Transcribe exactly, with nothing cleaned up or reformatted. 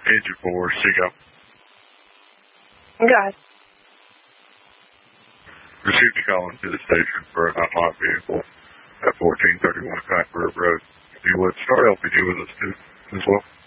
Engine four, Seagull. Okay. Received a call into the station for an unlocked vehicle at fourteen thirty-one Cottonwood Road. If you would start L P G with us too, as well.